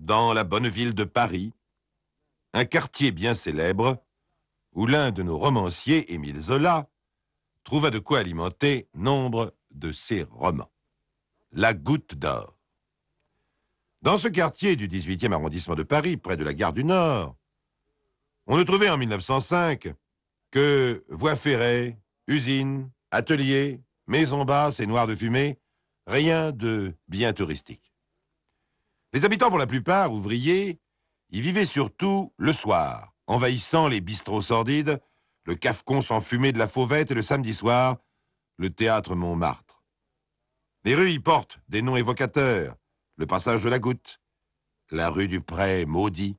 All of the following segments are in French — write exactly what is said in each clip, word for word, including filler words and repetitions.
dans la bonne ville de Paris, un quartier bien célèbre où l'un de nos romanciers, Émile Zola, trouva de quoi alimenter nombre de ses romans. La Goutte d'Or. Dans ce quartier du dix-huitième arrondissement de Paris, près de la gare du Nord, on ne trouvait en mille neuf cent cinq que voies ferrées, usines, ateliers, maisons basses et noires de fumée, rien de bien touristique. Les habitants, pour la plupart ouvriers, y vivaient surtout le soir, envahissant les bistrots sordides, le cafecon sans fumée de la Fauvette et le samedi soir, le théâtre Montmartre. Les rues y portent des noms évocateurs, le passage de la Goutte, la rue du Pré maudit.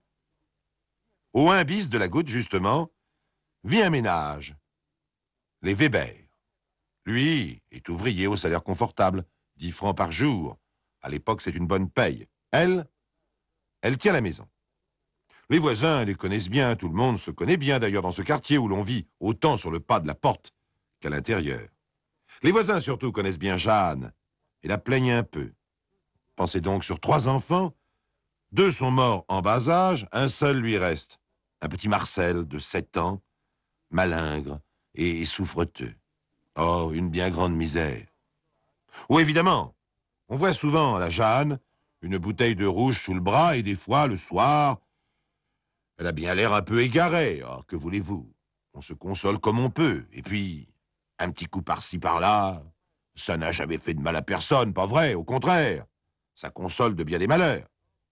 Au un bis de la Goutte, justement, vit un ménage, les Weber. Lui est ouvrier au salaire confortable, dix francs par jour. À l'époque, c'est une bonne paye. Elle, elle tient la maison. Les voisins les connaissent bien, tout le monde se connaît bien d'ailleurs dans ce quartier où l'on vit, autant sur le pas de la porte qu'à l'intérieur. Les voisins surtout connaissent bien Jeanne et la plaignent un peu. Pensez donc sur trois enfants, deux sont morts en bas âge, un seul lui reste. Un petit Marcel de sept ans, malingre et souffreteux. Oh, une bien grande misère. Oh, évidemment, on voit souvent la Jeanne, une bouteille de rouge sous le bras, et des fois, le soir, elle a bien l'air un peu égarée. Oh, que voulez-vous? On se console comme on peut. Et puis, un petit coup par-ci, par-là, ça n'a jamais fait de mal à personne, pas vrai? Au contraire, ça console de bien des malheurs.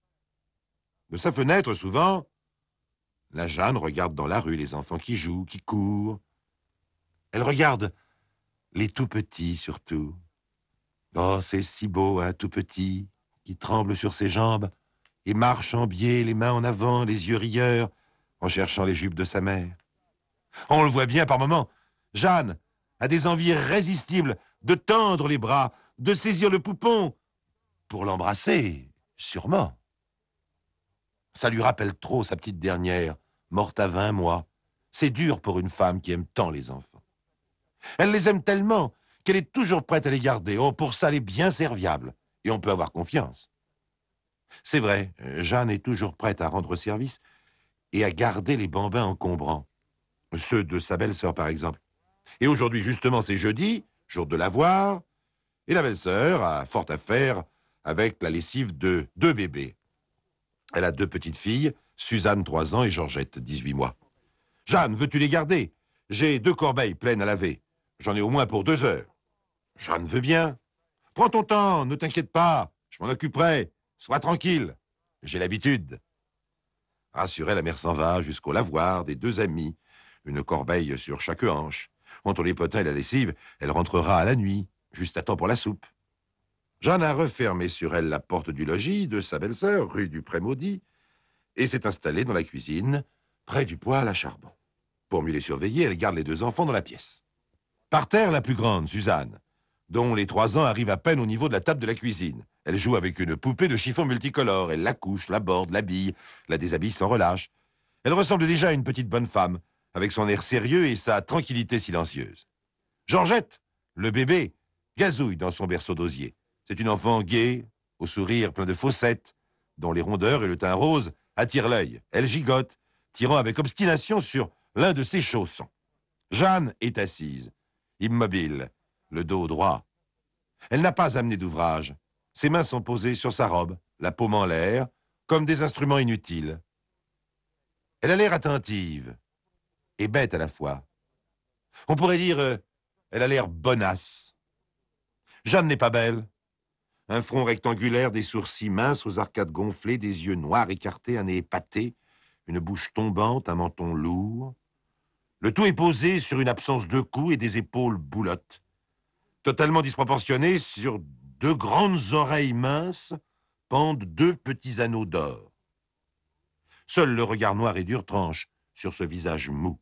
De sa fenêtre, souvent, la Jeanne regarde dans la rue les enfants qui jouent, qui courent. Elle regarde les tout-petits, surtout. Oh, c'est si beau, un tout-petit, qui tremble sur ses jambes et marche en biais, les mains en avant, les yeux rieurs, en cherchant les jupes de sa mère. On le voit bien par moments. Jeanne a des envies irrésistibles de tendre les bras, de saisir le poupon, pour l'embrasser, sûrement. Ça lui rappelle trop sa petite dernière, morte à vingt mois. C'est dur pour une femme qui aime tant les enfants. Elle les aime tellement qu'elle est toujours prête à les garder. Oh, pour ça, elle est bien serviable. Et on peut avoir confiance. C'est vrai, Jeanne est toujours prête à rendre service et à garder les bambins encombrants. Ceux de sa belle-sœur, par exemple. Et aujourd'hui, justement, c'est jeudi, jour de l'avoir, et la belle-sœur a fort à faire avec la lessive de deux bébés. Elle a deux petites filles, Suzanne, trois ans, et Georgette, dix-huit mois. « Jeanne, veux-tu les garder? J'ai deux corbeilles pleines à laver. J'en ai au moins pour deux heures. » Jeanne veut bien. « Prends ton temps, ne t'inquiète pas, je m'en occuperai. Sois tranquille, j'ai l'habitude. » Rassurée, la mère s'en va jusqu'au lavoir des deux amis, une corbeille sur chaque hanche. Entre les potins et la lessive, elle rentrera à la nuit, juste à temps pour la soupe. Jeanne a refermé sur elle la porte du logis de sa belle-sœur, rue du Pré-Maudit, et s'est installée dans la cuisine, près du poêle à charbon. Pour mieux les surveiller, elle garde les deux enfants dans la pièce. Par terre, la plus grande, Suzanne, dont les trois ans arrivent à peine au niveau de la table de la cuisine. Elle joue avec une poupée de chiffon multicolore. Elle la couche, la borde, l'habille, la déshabille sans relâche. Elle ressemble déjà à une petite bonne femme, avec son air sérieux et sa tranquillité silencieuse. Georgette, le bébé, gazouille dans son berceau d'osier. C'est une enfant gaie, au sourire plein de fossettes, dont les rondeurs et le teint rose attirent l'œil. Elle gigote, tirant avec obstination sur l'un de ses chaussons. Jeanne est assise, immobile, le dos droit. Elle n'a pas amené d'ouvrage. Ses mains sont posées sur sa robe, la paume en l'air, comme des instruments inutiles. Elle a l'air attentive et bête à la fois. On pourrait dire, euh, elle a l'air bonasse. Jeanne n'est pas belle. Un front rectangulaire, des sourcils minces aux arcades gonflées, des yeux noirs écartés, un nez épaté, une bouche tombante, un menton lourd. Le tout est posé sur une absence de cou et des épaules boulottes. Totalement disproportionnées, sur deux grandes oreilles minces pendent deux petits anneaux d'or. Seul le regard noir et dur tranche sur ce visage mou.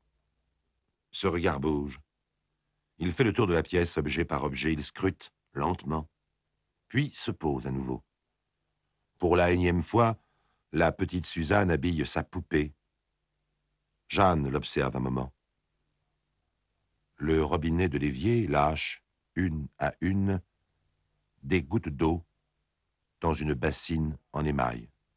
Ce regard bouge. Il fait le tour de la pièce, objet par objet, il scrute lentement, puis se pose à nouveau. Pour la énième fois, la petite Suzanne habille sa poupée. Jeanne l'observe un moment. Le robinet de l'évier lâche, une à une, des gouttes d'eau dans une bassine en émail.